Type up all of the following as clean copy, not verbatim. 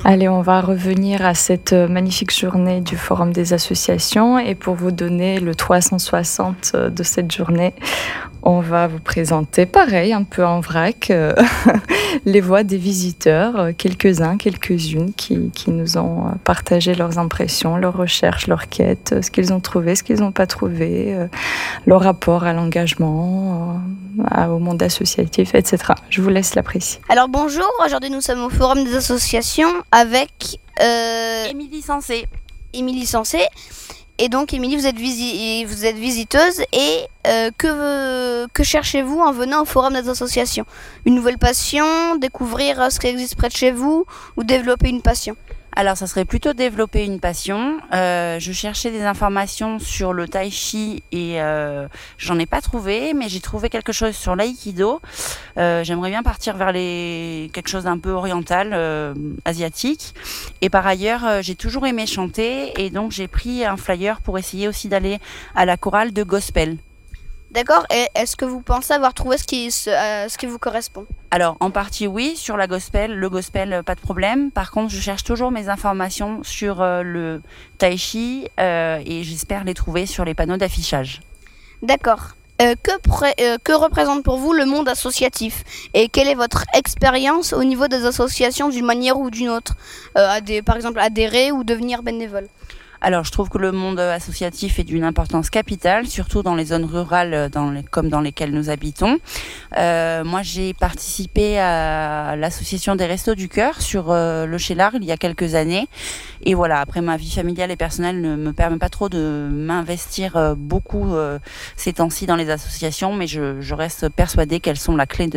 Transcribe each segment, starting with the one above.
Allez, on va revenir à cette magnifique journée du Forum des associations et pour vous donner le 360 de cette journée, on va vous présenter, pareil, un peu en vrac, les voix des visiteurs, quelques-uns, quelques-unes qui nous ont partagé leurs impressions, leurs recherches, leurs quêtes, ce qu'ils ont trouvé, ce qu'ils n'ont pas trouvé, leur rapport à l'engagement, au monde associatif, etc. Je vous laisse l'apprécier. Alors bonjour, aujourd'hui nous sommes au Forum des associations avec Émilie Sensé. Émilie Sensé. Et donc Émilie, vous êtes visiteuse et que cherchez-vous en venant au Forum des associations ? Une nouvelle passion, découvrir ce qui existe près de chez vous ou développer une passion ? Alors, ça serait plutôt développer une passion. Je cherchais des informations sur le tai chi et j'en ai pas trouvé, mais j'ai trouvé quelque chose sur l'aïkido. J'aimerais bien partir vers quelque chose d'un peu oriental, asiatique. Et par ailleurs, j'ai toujours aimé chanter et donc j'ai pris un flyer pour essayer aussi d'aller à la chorale de gospel. D'accord, et est-ce que vous pensez avoir trouvé ce qui vous correspond ? Alors, en partie oui, sur le gospel, pas de problème. Par contre, je cherche toujours mes informations sur le tai chi et j'espère les trouver sur les panneaux d'affichage. D'accord. Que représente pour vous le monde associatif ? Et quelle est votre expérience au niveau des associations d'une manière ou d'une autre ? Par exemple, adhérer ou devenir bénévole ? Alors, je trouve que le monde associatif est d'une importance capitale, surtout dans les zones rurales comme dans lesquelles nous habitons. Moi, j'ai participé à l'association des Restos du Cœur sur le Cheylard il y a quelques années. Et voilà, après ma vie familiale et personnelle ne me permet pas trop de m'investir beaucoup ces temps-ci dans les associations, mais je reste persuadée qu'elles sont la clé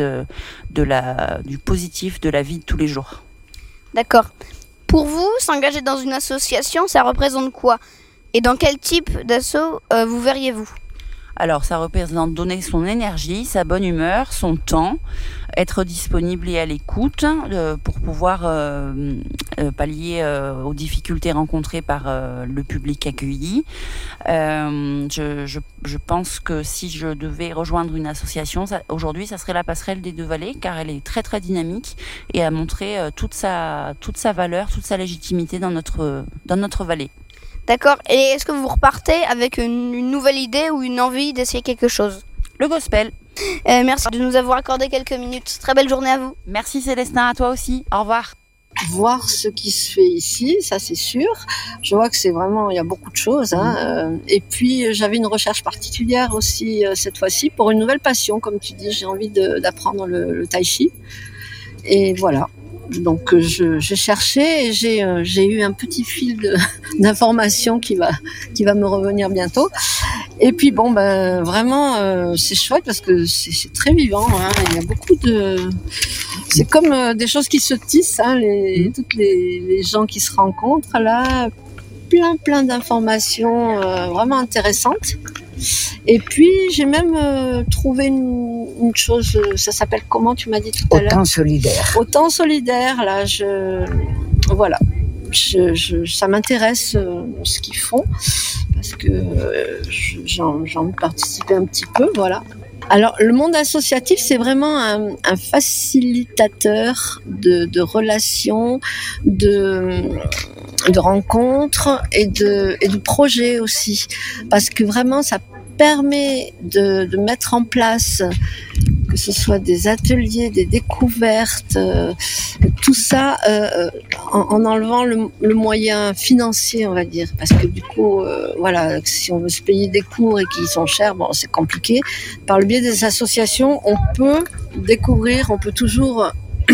du positif de la vie de tous les jours. D'accord. Pour vous, s'engager dans une association, ça représente quoi ? Et dans quel type d'asso vous verriez-vous ? Alors, ça représente donner son énergie, sa bonne humeur, son temps, être disponible et à l'écoute pour pouvoir pallier aux difficultés rencontrées par le public accueilli. Je pense que si je devais rejoindre une association, aujourd'hui, ça serait la Passerelle des Deux Vallées, car elle est très très dynamique et a montré toute sa valeur, toute sa légitimité dans notre vallée. D'accord. Et est-ce que vous repartez avec une nouvelle idée ou une envie d'essayer quelque chose ? Le gospel. Merci de nous avoir accordé quelques minutes. Très belle journée à vous. Merci Célestin, à toi aussi. Au revoir. Voir ce qui se fait ici, ça c'est sûr. Je vois que il y a beaucoup de choses. Et puis j'avais une recherche particulière aussi cette fois-ci pour une nouvelle passion, comme tu dis. J'ai envie d'apprendre le tai chi. Et voilà. Donc j'ai cherché et j'ai eu un petit fil d'informations qui va me revenir bientôt. Et puis vraiment c'est chouette parce que c'est très vivant. Il y a beaucoup c'est comme des choses qui se tissent. Toutes les gens qui se rencontrent là, plein d'informations vraiment intéressantes. Et puis j'ai même trouvé une chose, ça s'appelle comment tu m'as dit tout à l'heure ? Autant solidaire. Autant solidaire, là, voilà. Ça m'intéresse ce qu'ils font parce que j'ai envie de participer un petit peu, voilà. Alors, le monde associatif, c'est vraiment un facilitateur de relations, de rencontres et de projets aussi. Parce que vraiment, ça permet de mettre en place, que ce soit des ateliers, des découvertes, tout ça en enlevant le moyen financier, on va dire. Parce que du coup, voilà, si on veut se payer des cours et qui sont chers, c'est compliqué. Par le biais des associations, on peut découvrir, on peut toujours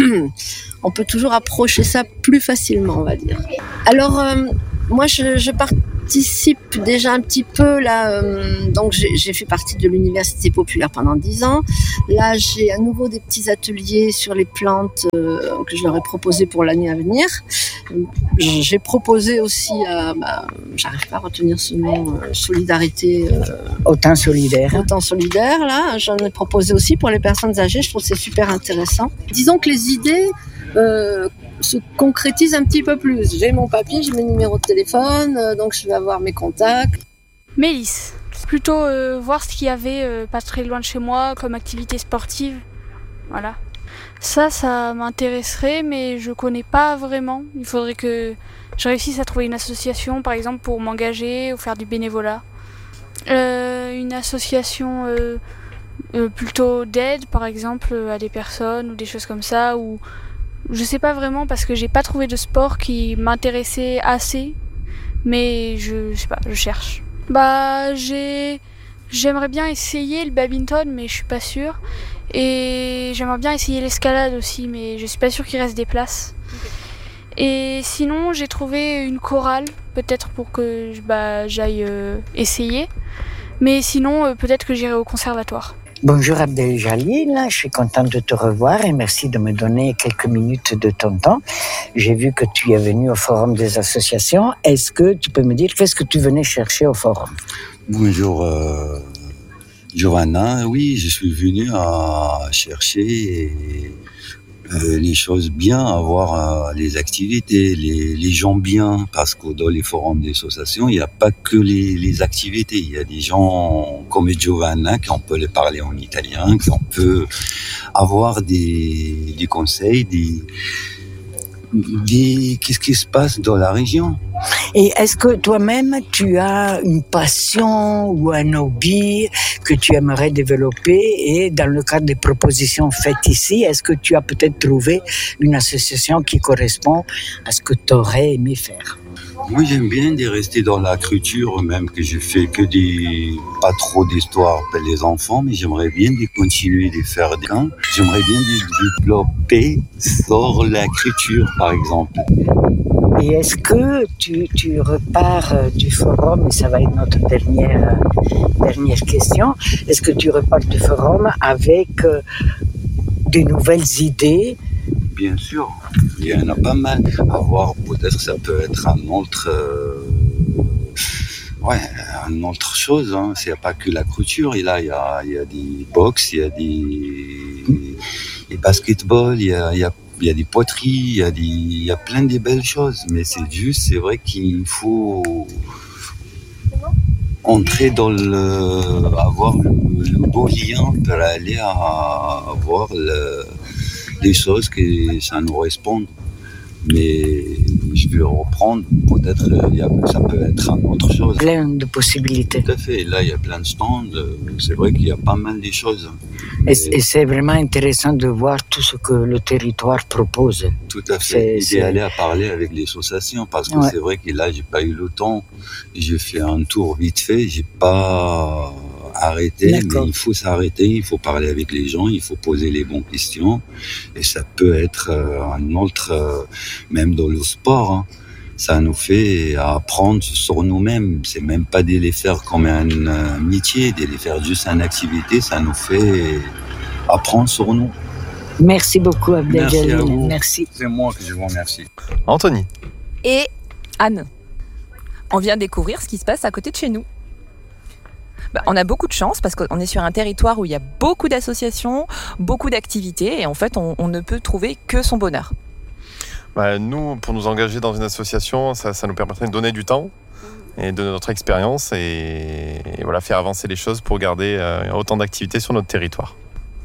approcher ça plus facilement, on va dire. Alors, moi, je participe déjà un petit peu là. Donc, j'ai fait partie de l'Université populaire pendant 10 ans. Là, j'ai à nouveau des petits ateliers sur les plantes que je leur ai proposé pour l'année à venir. J'ai proposé aussi j'arrive pas à retenir ce nom, Solidarité. Autant solidaire. Autant solidaire, là. J'en ai proposé aussi pour les personnes âgées. Je trouve que c'est super intéressant. Disons que les idées se concrétise un petit peu plus. J'ai mon papier, j'ai mes numéros de téléphone, donc je vais avoir mes contacts. Mélisse, plutôt voir ce qu'il y avait pas très loin de chez moi comme activité sportive. Voilà. Ça m'intéresserait, mais je connais pas vraiment. Il faudrait que je réussisse à trouver une association, par exemple, pour m'engager ou faire du bénévolat. Une association plutôt d'aide, par exemple, à des personnes ou des choses comme ça, ou je sais pas vraiment parce que j'ai pas trouvé de sport qui m'intéressait assez, mais je sais pas, je cherche. J'aimerais bien essayer le badminton, mais je suis pas sûre. Et j'aimerais bien essayer l'escalade aussi, mais je suis pas sûre qu'il reste des places. Et sinon, j'ai trouvé une chorale, peut-être pour que j'aille essayer. Mais sinon, peut-être que j'irai au conservatoire. Bonjour Abdeljalil, je suis contente de te revoir et merci de me donner quelques minutes de ton temps. J'ai vu que tu es venu au Forum des associations. Est-ce que tu peux me dire qu'est-ce que tu venais chercher au Forum ? Bonjour Giovanna, oui, je suis venu à chercher les choses bien, avoir les activités, les gens bien, parce que dans les forums des associations, il n'y a pas que les activités, il y a des gens comme Giovanna, qu'on peut les parler en italien, qu'on peut avoir des conseils, qu'est-ce qui se passe dans la région. Et est-ce que toi-même, tu as une passion ou un hobby que tu aimerais développer et dans le cadre des propositions faites ici, est-ce que tu as peut-être trouvé une association qui correspond à ce que tu aurais aimé faire ? Moi, j'aime bien de rester dans la culture, même que je fais que pas trop d'histoires pour les enfants, mais j'aimerais bien de continuer de faire des camps. J'aimerais bien de développer sur la culture, par exemple. Et est-ce que tu repars du forum, et ça va être notre dernière question, est-ce que tu repars du forum avec de nouvelles idées ? Bien sûr, il y en a pas mal à voir. Peut-être ça peut être un autre chose. Hein. C'est pas que la couture. Et là, il y a des box, il y a des basketball, il y a des poteries, il y a plein de belles choses. Mais c'est vrai qu'il faut entrer dans avoir le beau lien pour aller à avoir les choses que ça nous correspond. Mais je vais reprendre, peut-être ça peut être une autre chose. Plein de possibilités. Tout à fait, là il y a plein de stands, c'est vrai qu'il y a pas mal de choses. Et c'est vraiment intéressant de voir tout ce que le territoire propose. Tout à fait, et d'aller à parler avec les associations, parce que c'est vrai que là j'ai pas eu le temps, j'ai fait un tour vite fait, j'ai pas arrêté, mais il faut s'arrêter, il faut parler avec les gens, il faut poser les bonnes questions, et ça peut être un autre, même dans le sport, hein. Ça nous fait apprendre sur nous-mêmes, c'est même pas de les faire comme un métier, de les faire juste une activité, ça nous fait apprendre sur nous. Merci beaucoup Abdeljalil. Merci à vous. Merci. C'est moi que je vous remercie. Anthony. Et Anne. On vient découvrir ce qui se passe à côté de chez nous. On a beaucoup de chance parce qu'on est sur un territoire où il y a beaucoup d'associations, beaucoup d'activités et en fait on ne peut trouver que son bonheur. Nous, pour nous engager dans une association, ça nous permettrait de donner du temps et de notre expérience et voilà, faire avancer les choses pour garder autant d'activités sur notre territoire.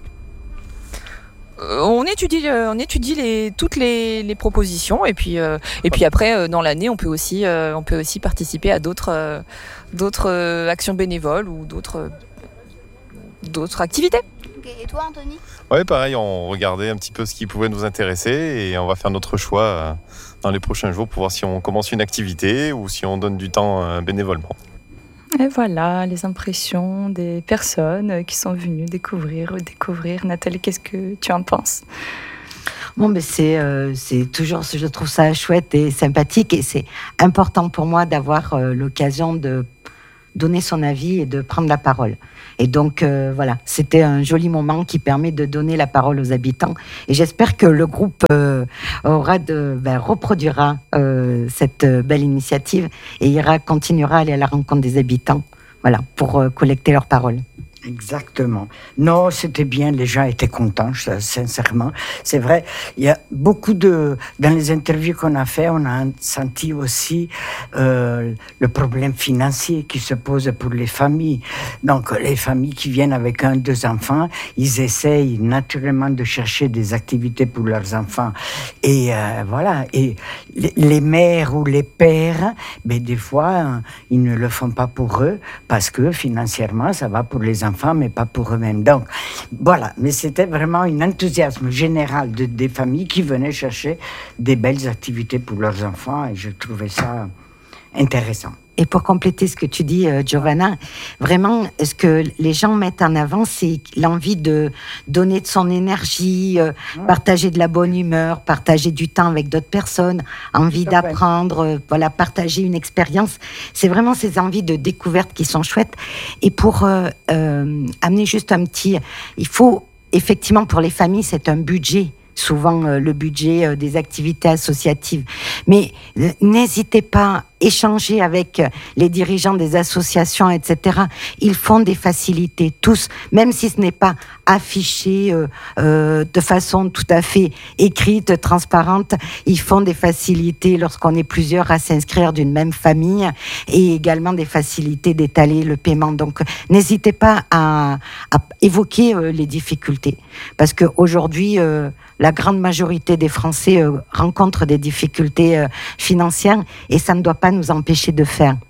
On étudie toutes les propositions et puis après dans l'année on peut aussi participer à d'autres actions bénévoles ou d'autres activités. Et toi Anthony ? Ouais, pareil, on regardait un petit peu ce qui pouvait nous intéresser et on va faire notre choix dans les prochains jours pour voir si on commence une activité ou si on donne du temps bénévolement. Et voilà les impressions des personnes qui sont venues découvrir. Nathalie, qu'est-ce que tu en penses ? Bon, mais c'est toujours, je trouve ça chouette et sympathique et c'est important pour moi d'avoir l'occasion de donner son avis et de prendre la parole. Et donc, voilà, c'était un joli moment qui permet de donner la parole aux habitants. Et j'espère que le groupe reproduira cette belle initiative et continuera à aller à la rencontre des habitants, voilà, pour collecter leurs paroles. Exactement. Non, c'était bien, les gens étaient contents, sincèrement. C'est vrai, il y a beaucoup dans les interviews qu'on a fait, on a senti aussi le problème financier qui se pose pour les familles. Donc, les familles qui viennent avec 1, 2 enfants, ils essayent naturellement de chercher des activités pour leurs enfants. Et voilà, et les mères ou les pères, ben, des fois, ils ne le font pas pour eux, parce que financièrement, ça va pour les enfants, mais pas pour eux-mêmes. Donc, voilà. Mais c'était vraiment un enthousiasme général des familles qui venaient chercher des belles activités pour leurs enfants, et je trouvais ça intéressant. Et pour compléter ce que tu dis, Giovanna, vraiment, ce que les gens mettent en avant, c'est l'envie de donner de son énergie, partager de la bonne humeur, partager du temps avec d'autres personnes, envie d'apprendre, voilà, partager une expérience. C'est vraiment ces envies de découverte qui sont chouettes. Et pour amener juste il faut, effectivement, pour les familles, c'est un budget. Souvent le budget des activités associatives. Mais n'hésitez pas à échanger avec les dirigeants des associations, etc. Ils font des facilités, tous, même si ce n'est pas affiché de façon tout à fait écrite, transparente. Ils font des facilités lorsqu'on est plusieurs à s'inscrire d'une même famille, et également des facilités d'étaler le paiement. Donc, n'hésitez pas à évoquer les difficultés. Parce qu'aujourd'hui, la grande majorité des Français rencontrent des difficultés financières, et ça ne doit pas nous empêcher de faire.